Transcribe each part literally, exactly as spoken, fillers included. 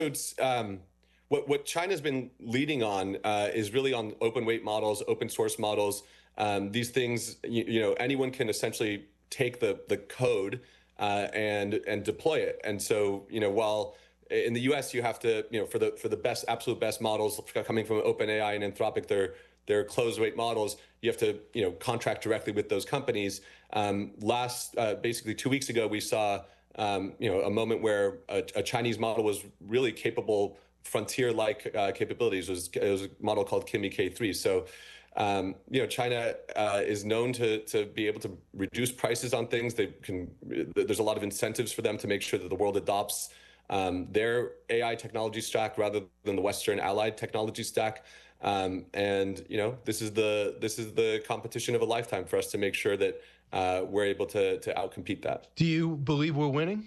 it's um, what what China's been leading on uh, is really on open weight models, open source models. Um, these things, you, you know, anyone can essentially take the the code uh, and and deploy it. And so, you know, while in the U S you have to, you know, for the for the best, absolute best models coming from OpenAI and Anthropic, they're they're closed weight models. You have to, you know, contract directly with those companies. Um, last, uh, basically two weeks ago, we saw, um, you know, a moment where a, a Chinese model was really capable, frontier-like uh, capabilities. It was, it was a model called Kimi K three. So, um, you know, China uh, is known to to be able to reduce prices on things. They can. There's a lot of incentives for them to make sure that the world adopts um, their A I technology stack rather than the Western allied technology stack. Um, and you know, this is the this is the competition of a lifetime for us to make sure that uh, we're able to to outcompete that. Do you believe we're winning?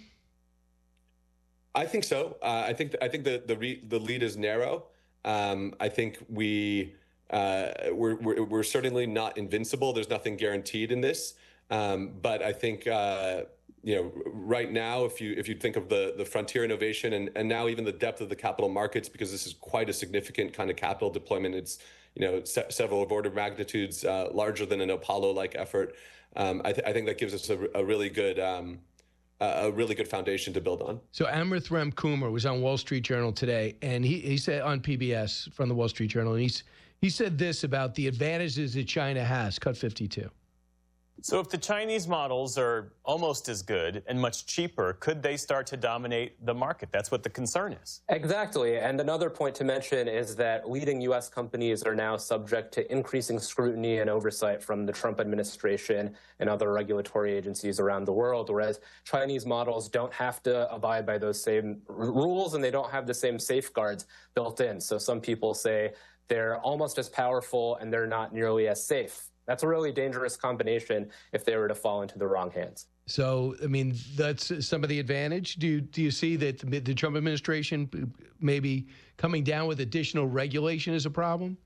I think so. Uh, I think I think the the re, the lead is narrow. Um, I think we uh, we're, we're we're certainly not invincible. There's nothing guaranteed in this. Um, but I think uh, you know, right now, if you if you think of the the frontier innovation and and now even the depth of the capital markets, because this is quite a significant kind of capital deployment. It's, you know, se several of order of magnitudes uh, larger than an Apollo-like effort. Um, I, th I think that gives us a, a really good. Um, a really good foundation to build on. So Amrit Ramkumar was on Wall Street Journal today, and he, he said on P B S from the Wall Street Journal, and he's, he said this about the advantages that China has, cut fifty-two. So if the Chinese models are almost as good and much cheaper, could they start to dominate the market? That's what the concern is. Exactly. And another point to mention is that leading U S companies are now subject to increasing scrutiny and oversight from the Trump administration and other regulatory agencies around the world, whereas Chinese models don't have to abide by those same rules and they don't have the same safeguards built in. So some people say they're almost as powerful and they're not nearly as safe. That's a really dangerous combination if they were to fall into the wrong hands. So, I mean, that's some of the advantage. Do you, do you see that the, the Trump administration maybe coming down with additional regulation is a problem?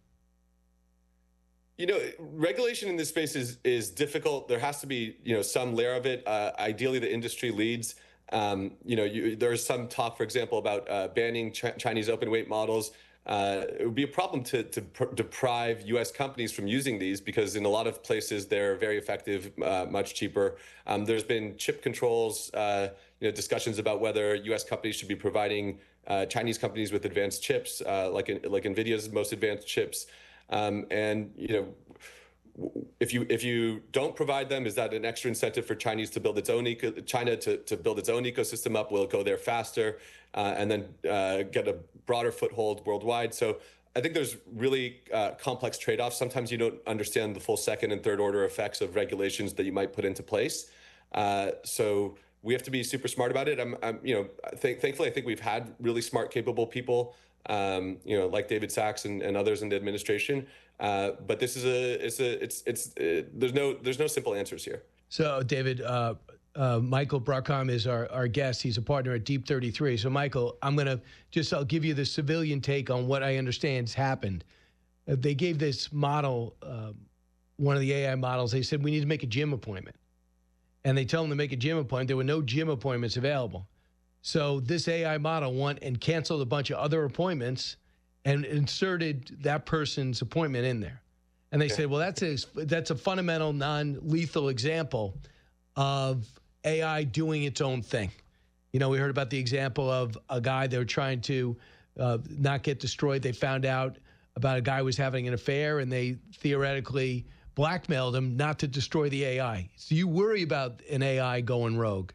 You know, regulation in this space is is difficult. There has to be, you know, some layer of it. Uh, ideally, the industry leads. Um, you know, you, there's some talk, for example, about uh, banning Ch Chinese open weight models. Uh, it would be a problem to, to pr deprive U S companies from using these because in a lot of places they're very effective, uh, much cheaper. Um, there's been chip controls, uh, you know, discussions about whether U S companies should be providing uh, Chinese companies with advanced chips, uh, like in, like NVIDIA's most advanced chips. Um, and you know, if you if you don't provide them, is that an extra incentive for Chinese to build its own eco China to to build its own ecosystem up? Will it go there faster uh, and then uh, get a broader foothold worldwide? So I think there's really uh, complex trade-offs. Sometimes you don't understand the full second and third order effects of regulations that you might put into place. Uh, so we have to be super smart about it. I'm, I'm you know, th thankfully I think we've had really smart, capable people. Um, you know, like David Sachs and, and others in the administration. Uh, but this is a, it's a, it's, it's, uh, there's no, there's no simple answers here. So, David, uh, uh, Michael Brockham is our, our guest. He's a partner at Deep thirty-three. So, Michael, I'm going to just, I'll give you the civilian take on what I understand has happened. Uh, they gave this model, uh, one of the A I models, they said, we need to make a gym appointment. And they tell them to make a gym appointment. There were no gym appointments available. So this A I model went and canceled a bunch of other appointments and inserted that person's appointment in there. And they okay. said, well, that's a, that's a fundamental non-lethal example of A I doing its own thing. You know, we heard about the example of a guy they were trying to uh, not get destroyed. They found out about a guy who was having an affair, and they theoretically blackmailed him not to destroy the A I. So you worry about an A I going rogue.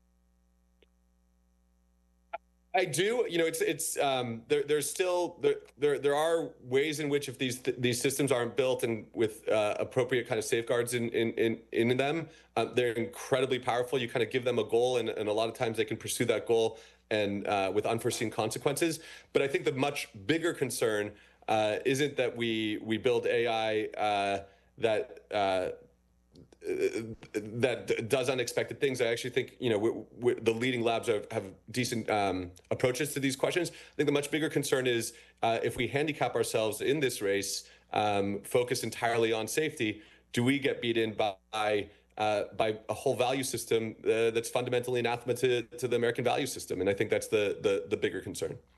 I do. You know, it's it's um, there. There's still there there there are ways in which if these th these systems aren't built and with uh, appropriate kind of safeguards in in in, in them, uh, they're incredibly powerful. You kind of give them a goal, and, and a lot of times they can pursue that goal and uh, with unforeseen consequences. But I think the much bigger concern uh, isn't that we we build A I uh, that. Uh, that does unexpected things. I actually think, you know, we're, we're, the leading labs are, have decent um, approaches to these questions. I think the much bigger concern is uh, if we handicap ourselves in this race, um, focus entirely on safety, do we get beaten by uh, by a whole value system uh, that's fundamentally anathema to, to the American value system? And I think that's the, the, the bigger concern.